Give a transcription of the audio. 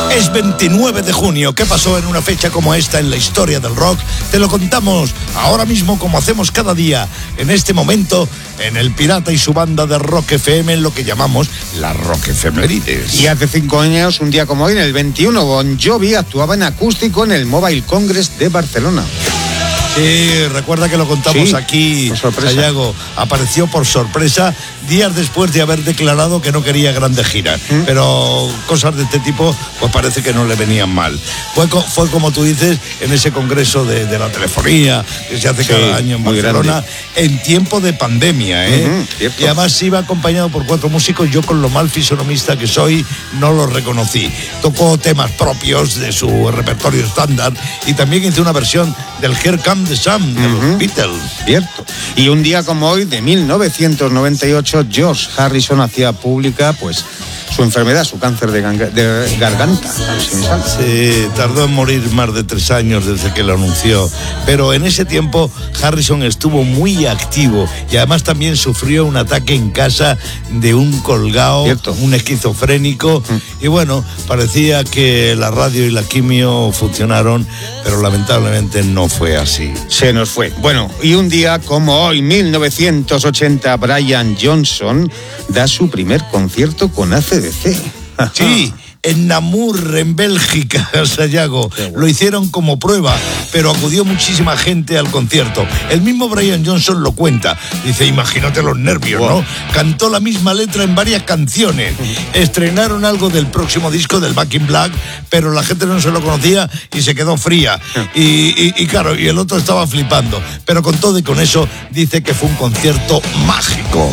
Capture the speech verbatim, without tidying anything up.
Es veintinueve de junio. ¿Qué pasó en una fecha como esta en la historia del rock? Te lo contamos ahora mismo, como hacemos cada día, en este momento, en El Pirata y su banda de Rock F M, en lo que llamamos la Rock Efemérides. Y hace cinco años, un día como hoy, en el veintiuno, Bon Jovi actuaba en acústico en el Mobile Congress de Barcelona. Sí, recuerda que lo contamos sí, aquí, por sorpresa. Sayago. Apareció por sorpresa días después de haber declarado que no quería grandes giras. ¿Mm? Pero cosas de este tipo, pues parece que no le venían mal. Fue, fue como tú dices, en ese congreso de, de la telefonía que se hace sí, cada año en Barcelona, grande. En tiempo de pandemia, ¿eh? Uh-huh, y además iba acompañado por cuatro músicos. Yo, con lo mal fisonomista que soy, no los reconocí. Tocó temas propios de su repertorio estándar y también hizo una versión del Here Comes the Sun de uh-huh. los Beatles. Cierto. Y un día como hoy, de mil novecientos noventa y ocho, George Harrison hacía pública, pues, su enfermedad, su cáncer de, ganga, de garganta. Sí, tardó en morir más de tres años desde que lo anunció. Pero en ese tiempo Harrison estuvo muy activo y además también sufrió un ataque en casa de un colgado, Cierto. un esquizofrénico. Mm. Y bueno, parecía que la radio y la quimio funcionaron, pero lamentablemente no fue así. Se nos fue. Bueno, y un día como hoy, mil novecientos ochenta, Brian Johnson da su primer concierto con A C D C. Sí, en Namur, en Bélgica, Sayago. Bueno. Lo hicieron como prueba, pero acudió muchísima gente al concierto. El mismo Brian Johnson lo cuenta. Dice, imagínate los nervios, wow. ¿no? Cantó la misma letra en varias canciones. Uh-huh. Estrenaron algo del próximo disco, del Back in Black, pero la gente no se lo conocía y se quedó fría. Uh-huh. Y, y, y claro, y el otro estaba flipando. Pero con todo y con eso, dice que fue un concierto mágico.